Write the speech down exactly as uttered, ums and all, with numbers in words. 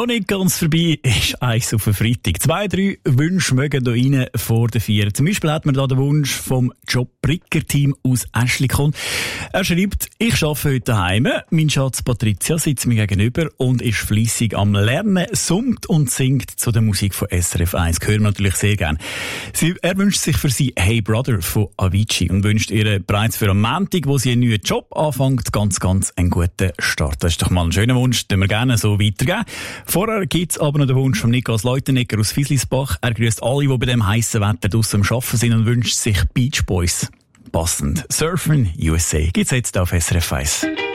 Noch nicht ganz vorbei ist eins auf den Freitag. Zwei, drei Wünsche mögen hier rein vor der Vier. Zum Beispiel hat man da den Wunsch vom Job Bricker-Team aus Äschlikon. Er schreibt, ich arbeite heute daheim. Mein Schatz Patricia sitzt mir gegenüber und ist fleissig am Lernen, summt und singt zu der Musik von S R F eins. Hören wir natürlich sehr gern. Sie, er wünscht sich für sie Hey Brother von Avicii und wünscht ihr bereits für am Montag, wo sie einen neuen Job anfängt, ganz, ganz einen guten Start. Das ist doch mal ein schöner Wunsch, den wir gerne so weitergeben. Vorher gibt's aber noch den Wunsch von Niklas Leutenegger aus Fieslisbach. Er grüßt alle, die bei dem heissen Wetter draussen am Arbeiten sind und wünscht sich Beach Boys. Passend. Surfen U S A gibt's jetzt auf S R F eins.